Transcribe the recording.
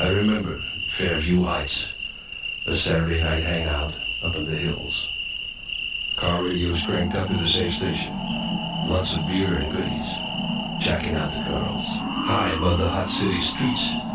I remember Fairview Heights, a Saturday night hangout up in the hills. Car radios cranked up to the same station. Lots of beer and goodies. Checking out the girls. High above the hot city streets,